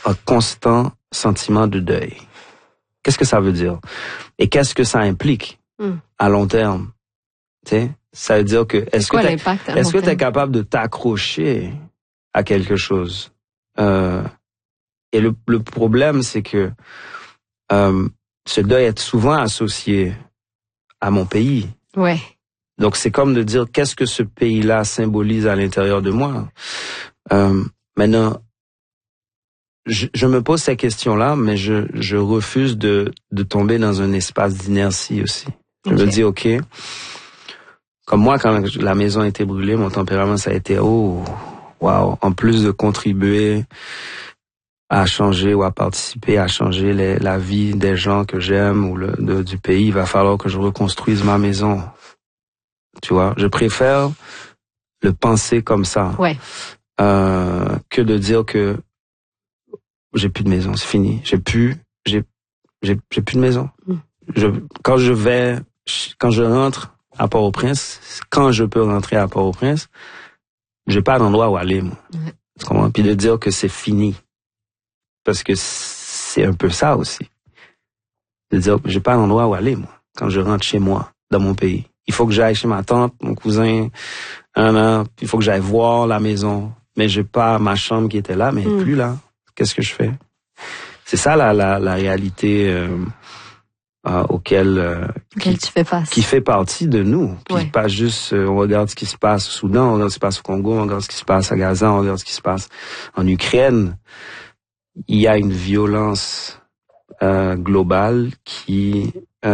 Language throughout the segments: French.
un constant sentiment de deuil. Qu'est-ce que ça veut dire? Et qu'est-ce que ça implique à long terme? Tu sais, ça veut dire que est-ce que tu es capable de t'accrocher à quelque chose? Et le problème, c'est que ce deuil est souvent associé à mon pays. Ouais. Donc c'est comme de dire qu'est-ce que ce pays-là symbolise à l'intérieur de moi. Maintenant, je me pose ces questions-là, mais je refuse de tomber dans un espace d'inertie aussi. Je me dis ok. Comme moi, quand la maison a été brûlée, mon tempérament, ça a été, wow. En plus de contribuer à changer ou à participer à changer la vie des gens que j'aime ou du pays, il va falloir que je reconstruise ma maison. Tu vois, je préfère le penser comme ça. Ouais. Que de dire que j'ai plus de maison, c'est fini. J'ai plus de maison. Quand je rentre à Port-au-Prince, quand je peux rentrer à Port-au-Prince, j'ai pas d'endroit où aller, moi. Tu comprends? Puis de dire que c'est fini. Parce que c'est un peu ça aussi. De dire que j'ai pas d'endroit où aller, moi. Quand je rentre chez moi, dans mon pays. Il faut que j'aille chez ma tante, mon cousin, il faut que j'aille voir la maison. Mais j'ai pas ma chambre qui était là, mais plus là. Qu'est-ce que je fais? C'est ça la réalité, auquel tu fais face. Qui fait partie de nous. Puis pas juste on regarde ce qui se passe au Soudan, on regarde ce qui se passe au Congo, on regarde ce qui se passe à Gaza, on regarde ce qui se passe en Ukraine. Il y a une violence globale qui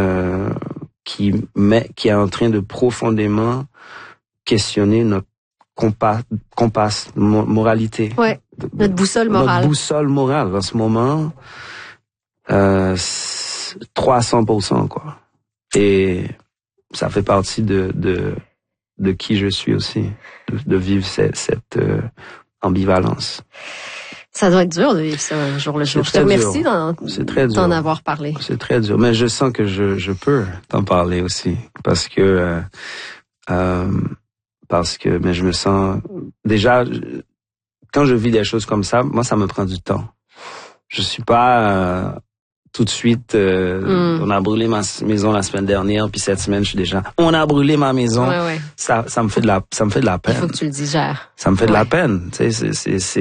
est en train de profondément questionner notre moralité. Ouais. Notre boussole morale. Notre boussole morale en ce moment. 300%, quoi. Et ça fait partie de qui je suis aussi, de vivre cette ambivalence. Ça doit être dur de vivre ça jour le jour. Je te remercie d'en avoir parlé. C'est très dur, mais je sens que je peux t'en parler aussi parce que mais je me sens déjà quand je vis des choses comme ça, moi ça me prend du temps. Je suis pas tout de suite, on a brûlé ma maison la semaine dernière, puis cette semaine, je suis déjà, on a brûlé ma maison. Ouais. Ça me fait de la peine. Il faut que tu le digères. Ça me fait de la peine, tu sais,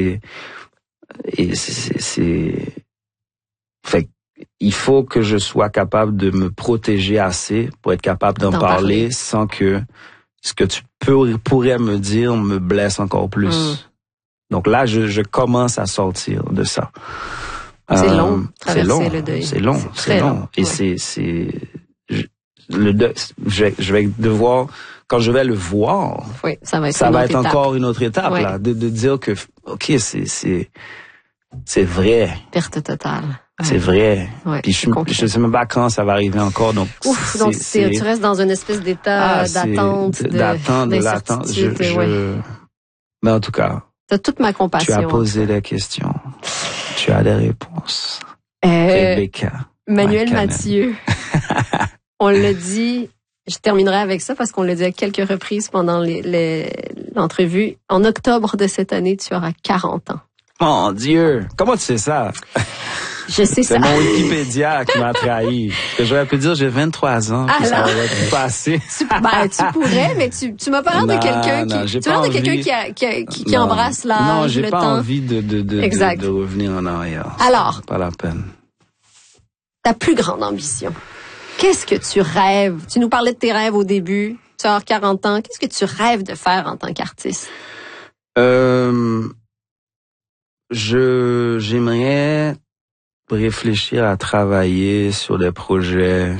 fait il faut que je sois capable de me protéger assez pour être capable d'en parler sans que ce que tu pourrais me dire me blesse encore plus. Donc là, je commence à sortir de ça. C'est long, traverser le deuil. C'est long. Et le deuil, je vais devoir, quand je vais le voir, ça va être encore une autre étape, là, de dire que, ok, c'est vrai. Perte totale. C'est vrai. Puis je sais même pas quand ça va arriver encore, donc. Donc tu restes dans une espèce d'état d'attente, d'incertitude. Mais en tout cas. T'as toute ma compassion. Tu as posé des questions. Tu as des réponses. Rebecca. Manuel Mathieu. On l'a dit, je terminerai avec ça parce qu'on l'a dit à quelques reprises pendant l'entrevue. En octobre de cette année, tu auras 40 ans. Mon Dieu! Comment tu sais ça? Je sais ça. C'est mon Wikipédia qui m'a trahi. Que j'aurais pu dire j'ai 23 ans. Puis ça aurait pu passer. Tu pourrais, mais tu m'as pas l'air de quelqu'un qui embrasse l'âge, non, j'ai le pas temps. Envie de revenir en arrière. Alors. C'est pas la peine. Ta plus grande ambition. Qu'est-ce que tu rêves? Tu nous parlais de tes rêves au début. Tu as 40 ans. Qu'est-ce que tu rêves de faire en tant qu'artiste? J'aimerais réfléchir à travailler sur des projets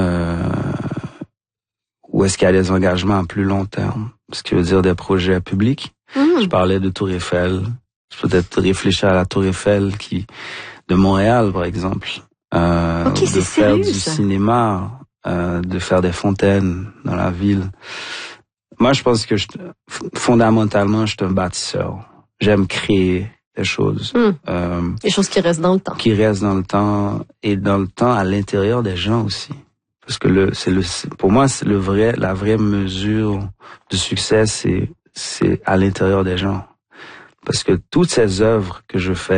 où est-ce qu'il y a des engagements à plus long terme. Ce qui veut dire des projets publics. Je parlais de Tour Eiffel. Je peux peut-être réfléchir à la Tour Eiffel de Montréal, par exemple. De faire du cinéma, de faire des fontaines dans la ville. Moi, je pense que fondamentalement, je suis un bâtisseur. J'aime créer des choses. Des choses qui restent dans le temps. Qui restent dans le temps et dans le temps à l'intérieur des gens aussi. Parce que pour moi, c'est la vraie mesure du succès, c'est à l'intérieur des gens. Parce que toutes ces œuvres que je fais